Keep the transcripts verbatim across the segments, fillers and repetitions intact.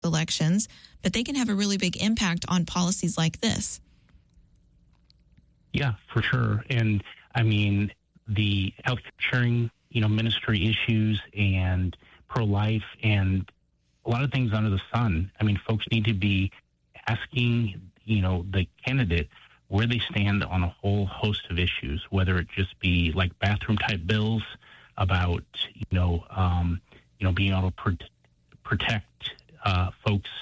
elections, but they can have a really big impact on policies like this. Yeah, for sure. And I mean, the health sharing, you know, ministry issues and pro-life and a lot of things under the sun. I mean, folks need to be asking, you know, the candidate where they stand on a whole host of issues, whether it just be like bathroom type bills about, you know, um, you know, being able to pro- protect uh, folks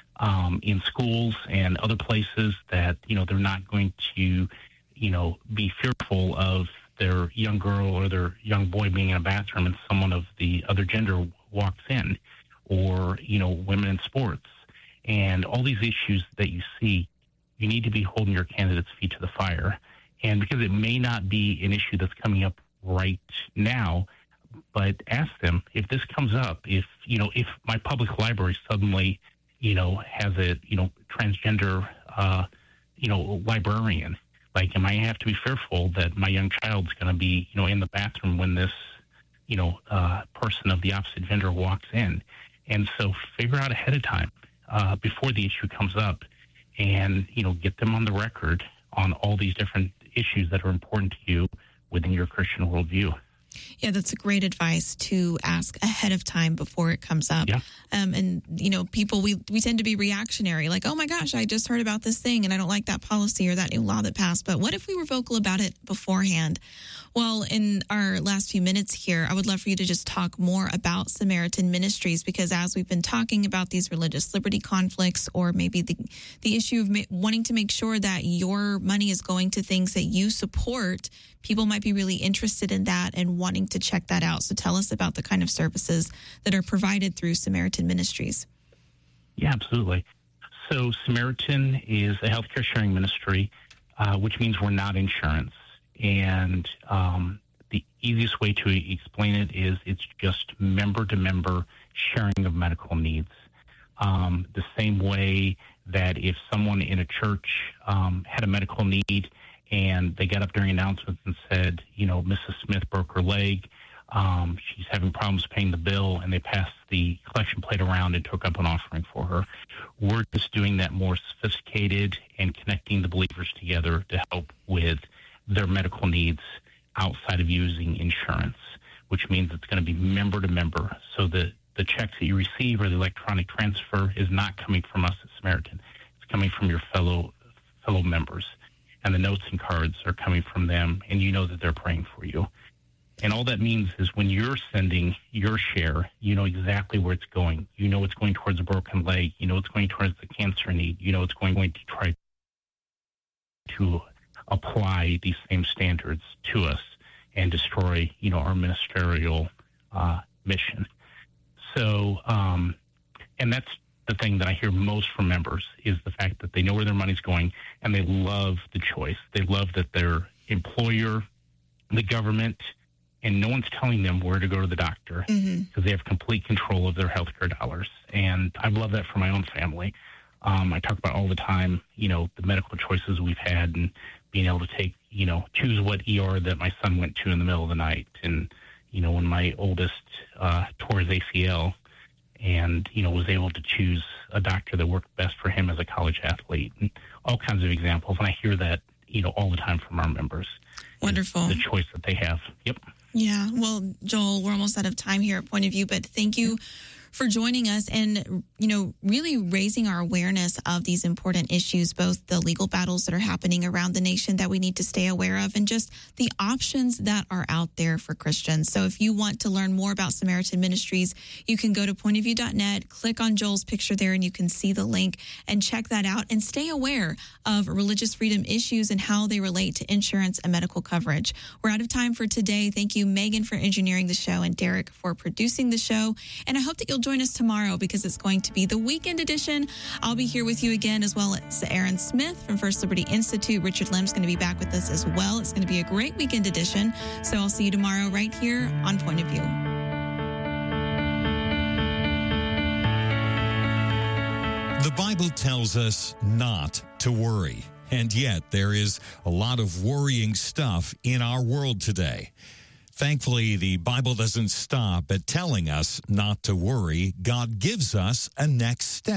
um, in schools and other places that, you know, they're not going to, you know, be fearful of their young girl or their young boy being in a bathroom and someone of the other gender walks in, or, you know, women in sports. And all these issues that you see, you need to be holding your candidate's feet to the fire. And because it may not be an issue that's coming up right now, but ask them if this comes up, if, you know, if my public library suddenly, you know, has a, you know, transgender, uh, you know, librarian, like, am I have to be fearful that my young child's going to be, you know, in the bathroom when this, you know, uh, person of the opposite gender walks in? And so figure out ahead of time uh, before the issue comes up and, you know, get them on the record on all these different issues that are important to you within your Christian worldview. Yeah, that's a great advice to ask ahead of time before it comes up. Yeah. Um, and, you know, people, we, we tend to be reactionary, like, oh, my gosh, I just heard about this thing and I don't like that policy or that new law that passed. But what if we were vocal about it beforehand? Well, in our last few minutes here, I would love for you to just talk more about Samaritan Ministries, because as we've been talking about these religious liberty conflicts, or maybe the, the issue of ma- wanting to make sure that your money is going to things that you support, people might be really interested in that and wanting to check that out. So tell us about the kind of services that are provided through Samaritan Ministries. Yeah, absolutely. So Samaritan is a healthcare sharing ministry, uh, which means we're not insurance. And um, the easiest way to explain it is it's just member-to-member sharing of medical needs. Um, the same way that if someone in a church um, had a medical need and they got up during announcements and said, you know, Missus Smith broke her leg, um, she's having problems paying the bill, and they passed the collection plate around and took up an offering for her. We're just doing that more sophisticated and connecting the believers together to help with their medical needs outside of using insurance, which means it's going to be member to member. So the, the checks that you receive or the electronic transfer is not coming from us at Samaritan. It's coming from your fellow fellow members. And the notes and cards are coming from them, and you know that they're praying for you. And all that means is when you're sending your share, you know exactly where it's going. You know it's going towards a broken leg. You know it's going towards the cancer need. You know it's going, going to try to apply these same standards to us and destroy, you know, our ministerial uh, mission. So, um, and that's the thing that I hear most from members is the fact that they know where their money's going and they love the choice. They love that their employer, the government, and no one's telling them where to go to the doctor because mm-hmm. they have complete control of their healthcare dollars. And I love that for my own family. Um, I talk about all the time, you know, the medical choices we've had and being able to take, you know, choose what E R that my son went to in the middle of the night. And, you know, when my oldest uh, tore his A C L and, you know, was able to choose a doctor that worked best for him as a college athlete, and all kinds of examples. And I hear that, you know, all the time from our members. Wonderful. The choice that they have. Yep. Yeah. Well, Joel, we're almost out of time here at Point of View, but thank you for joining us and, you know, really raising our awareness of these important issues, both the legal battles that are happening around the nation that we need to stay aware of and just the options that are out there for Christians. So if you want to learn more about Samaritan Ministries, you can go to point of view dot net, click on Joel's picture there, and you can see the link and check that out and stay aware of religious freedom issues and how they relate to insurance and medical coverage. We're out of time for today. Thank you, Megan, for engineering the show and Derek for producing the show. And I hope that you'll join us tomorrow because it's going to be the weekend edition. I'll be here with you again, as well as Aaron Smith from First Liberty Institute. Richard Lem's going to be back with us as well. It's going to be a great weekend edition. So I'll see you tomorrow right here on Point of View. The Bible tells us not to worry, and yet there is a lot of worrying stuff in our world today. Thankfully, the Bible doesn't stop at telling us not to worry. God gives us a next step.